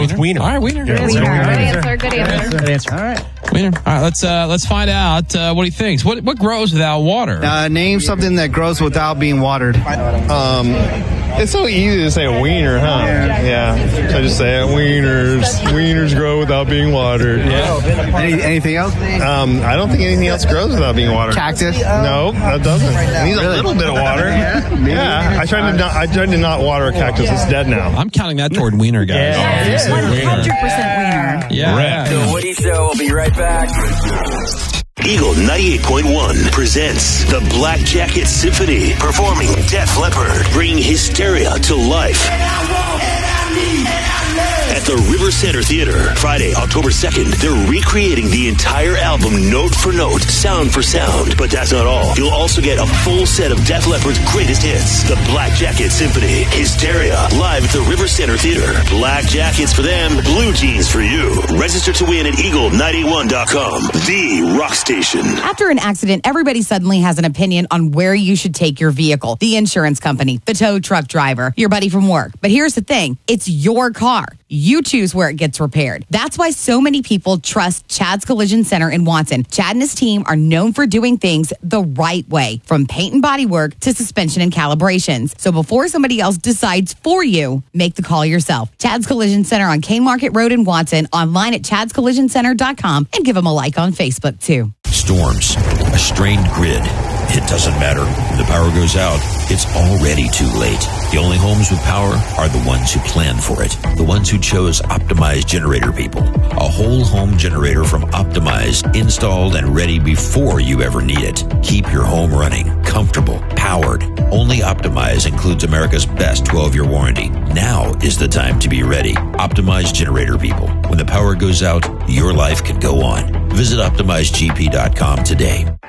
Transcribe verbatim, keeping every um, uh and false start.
with Wiener. All right, Wiener. Good Good answer. Good answer. Good answer. All right, Wiener. All right, let's uh, let's find out uh, what he thinks. What what grows without water? Uh, name something that grows without being watered. Um, it's so easy to say wiener, huh? Yeah. yeah. So I just say it. Wieners. Wieners grow without being watered. Yeah. Any, anything else? Um, I don't think anything else grows without being watered. Cactus? No, that doesn't. It needs a little bit of water. Yeah. I tried to not. I tried to not water a cactus. It's dead now. I'm counting that toward Wiener, guys. Yeah. one hundred percent wiener. Yeah. yeah. The Woody Show will be right back. Eagle ninety-eight point one presents the Black Jacket Symphony, performing Def Leppard, bringing hysteria to life. At the River Center Theater, Friday, October second, they're recreating the entire album note for note, sound for sound. But that's not all. You'll also get a full set of Def Leppard's greatest hits. The Black Jacket Symphony, Hysteria, live at the River Center Theater. Black jackets for them, blue jeans for you. Register to win at eagle nine one dot com, the rock station. After an accident, everybody suddenly has an opinion on where you should take your vehicle. The insurance company, the tow truck driver, your buddy from work. But here's the thing. It's your car. You choose where it gets repaired. That's why so many people trust Chad's Collision Center in Watson. Chad and his team are known for doing things the right way, from paint and body work to suspension and calibrations. So before somebody else decides for you, make the call yourself. Chad's Collision Center on K Market Road in Watson, online at chads collision center dot com, and give them a like on Facebook too. Storms, a strained grid. It doesn't matter. When the power goes out, it's already too late. The only homes with power are the ones who planned for it. The ones who chose Optimized Generator People. A whole home generator from Optimized, installed and ready before you ever need it. Keep your home running, comfortable, powered. Only Optimized includes America's best twelve-year warranty. Now is the time to be ready. Optimized Generator People. When the power goes out, your life can go on. Visit optimized g p dot com today.